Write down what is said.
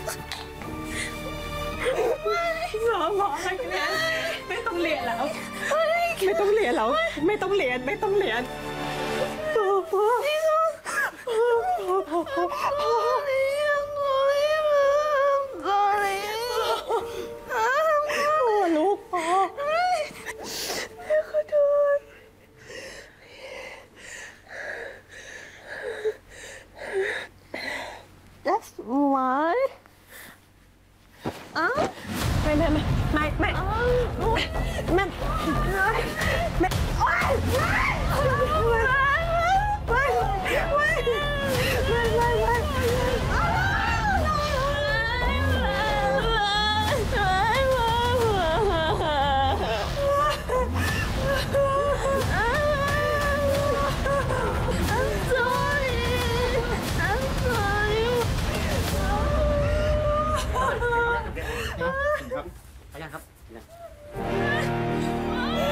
หมออะไรเนี่ยไม่ต้องเรียนแล้วไม่ต้องเรียนแล้วไม่ต้องเรียนไม่ต้องเรียนพ่อลูกพ่อขอโทษThat's why ไม่โอ๊ยไม่ครับขออนุญาตครับ